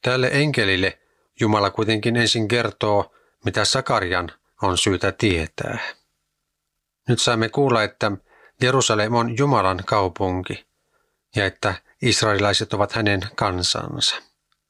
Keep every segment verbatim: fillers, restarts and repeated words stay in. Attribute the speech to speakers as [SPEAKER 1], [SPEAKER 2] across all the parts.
[SPEAKER 1] Tälle enkelille Jumala kuitenkin ensin kertoo, mitä Sakarian on syytä tietää. Nyt saamme kuulla, että Jerusalem on Jumalan kaupunki ja että israelilaiset ovat hänen kansansa.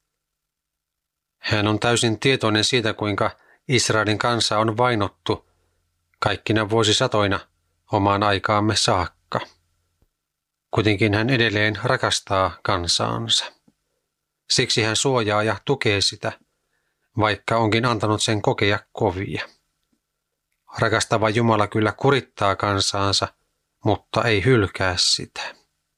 [SPEAKER 1] Hän on täysin tietoinen siitä, kuinka Israelin kansa on vainottu kaikkina vuosisatoina omaan aikaamme saakka. Kuitenkin hän edelleen rakastaa kansaansa. Siksi hän suojaa ja tukee sitä, vaikka onkin antanut sen kokea kovia. Rakastava Jumala kyllä kurittaa kansaansa, mutta ei hylkää sitä.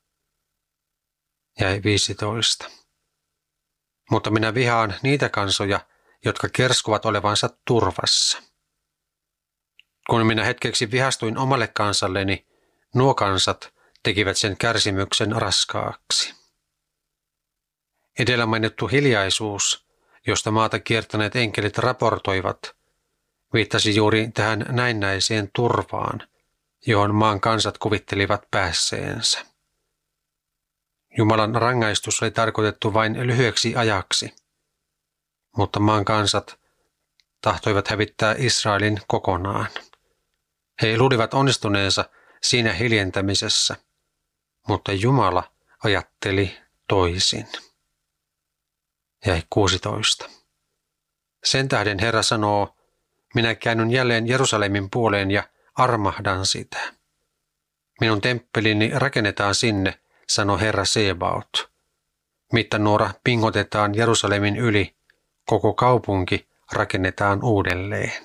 [SPEAKER 1] Jäi viisitoista. Mutta minä vihaan niitä kansoja, jotka kerskuvat olevansa turvassa. Kun minä hetkeksi vihastuin omalle kansalleni, nuo kansat tekivät sen kärsimyksen raskaaksi. Edellä mainittu hiljaisuus, josta maata kiertäneet enkelit raportoivat, viittasi juuri tähän näennäiseen turvaan, johon maan kansat kuvittelivat päässeensä. Jumalan rangaistus oli tarkoitettu vain lyhyeksi ajaksi, mutta maan kansat tahtoivat hävittää Israelin kokonaan. He luulivat onnistuneensa siinä hiljentämisessä, mutta Jumala ajatteli toisin. Jäi kuusitoista. Sen tähden Herra sanoo, minä käännyn jälleen Jerusalemin puoleen ja armahdan sitä. Minun temppelini rakennetaan sinne, sanoi Herra Sebaot. Mittanuora pingotetaan Jerusalemin yli, koko kaupunki rakennetaan uudelleen.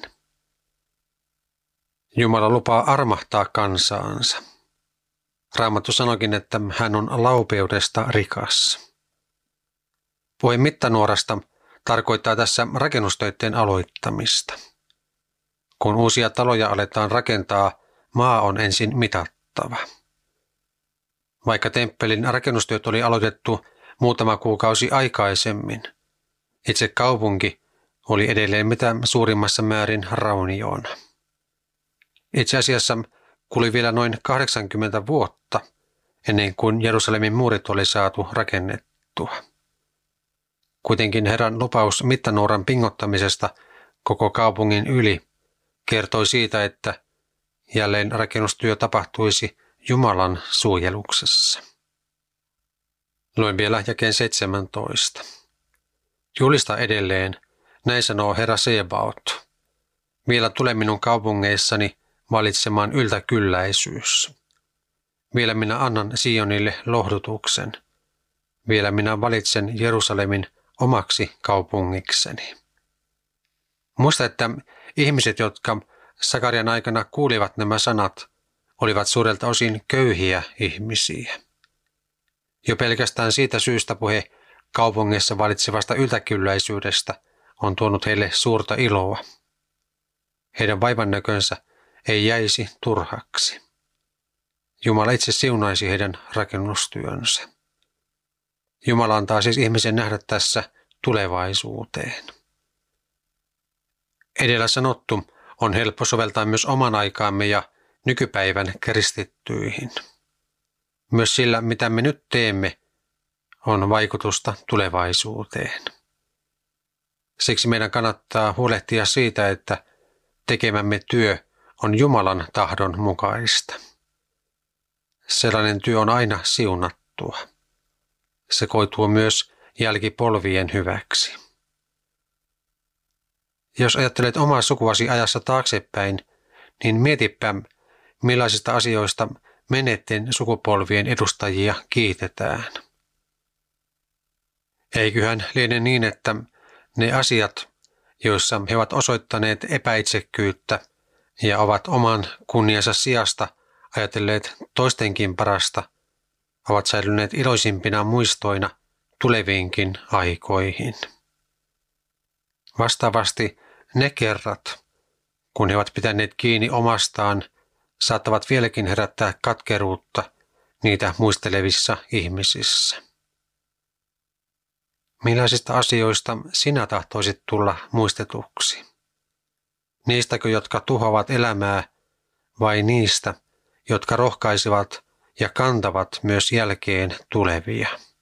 [SPEAKER 1] Jumala lupaa armahtaa kansaansa. Raamattu sanoikin, että hän on laupeudesta rikas. Puhe mittanuorasta tarkoittaa tässä rakennustöiden aloittamista. Kun uusia taloja aletaan rakentaa, maa on ensin mitattava. Vaikka temppelin rakennustyöt oli aloitettu muutama kuukausi aikaisemmin, itse kaupunki oli edelleen mitä suurimmassa määrin raunioona. Itse asiassa kului vielä noin kahdeksankymmentä vuotta ennen kuin Jerusalemin muurit oli saatu rakennettua. Kuitenkin Herran lupaus mittanuoran pingottamisesta koko kaupungin yli kertoi siitä, että jälleen rakennustyö tapahtuisi Jumalan suojeluksessa. Luen vielä jakeen seitsemäntoista. Julista edelleen, näin sanoo Herra Sebaot. Vielä tulee minun kaupungeissani valitsemaan yltäkylläisyys. Vielä minä annan Sionille lohdutuksen. Vielä minä valitsen Jerusalemin omaksi kaupungikseni. Muista, että ihmiset, jotka Sakarian aikana kuulivat nämä sanat, olivat suurelta osin köyhiä ihmisiä. Jo pelkästään siitä syystä puhe kaupungissa valitsevasta yltäkylläisyydestä on tuonut heille suurta iloa. Heidän vaivannäkönsä ei jäisi turhaksi. Jumala itse siunaisi heidän rakennustyönsä. Jumala antaa siis ihmisen nähdä tässä tulevaisuuteen. Edellä sanottu on helppo soveltaa myös oman aikaamme ja nykypäivän kristittyihin. Myös sillä, mitä me nyt teemme, on vaikutusta tulevaisuuteen. Siksi meidän kannattaa huolehtia siitä, että tekemämme työ on Jumalan tahdon mukaista. Sellainen työ on aina siunattua. Se koituu myös jälkipolvien hyväksi. Jos ajattelet omaa sukuasi ajassa taaksepäin, niin mietipä, millaisista asioista menneiden sukupolvien edustajia kiitetään. Eiköhän liene niin, että ne asiat, joissa he ovat osoittaneet epäitsekkyyttä ja ovat oman kunniansa sijasta ajatelleet toistenkin parasta, ovat säilyneet iloisimpina muistoina tuleviinkin aikoihin. Vastaavasti ne kerrat, kun he ovat pitäneet kiinni omastaan, saattavat vieläkin herättää katkeruutta niitä muistelevissa ihmisissä. Millaisista asioista sinä tahtoisit tulla muistetuksi? Niistäkö, jotka tuhoavat elämää, vai niistä, jotka rohkaisevat ja kantavat myös jälkeen tulevia?